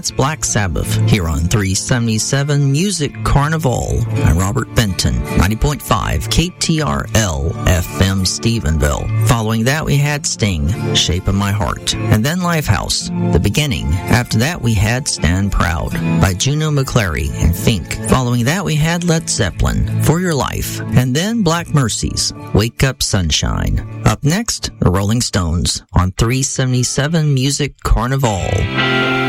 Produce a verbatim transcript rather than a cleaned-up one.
that's Black Sabbath here on three seventy-seven Music Carnival. I'm Robert Benton, ninety point five K T R L F M Stephenville. Following that, we had Sting, Shape of My Heart. And then Lifehouse, The Beginning. After that, we had Stand Proud by Juno McClary and Fink. Following that, we had Led Zeppelin, For Your Life. And then Black Mercies, Wake Up Sunshine. Up next, the Rolling Stones on three seventy-seven Music Carnival.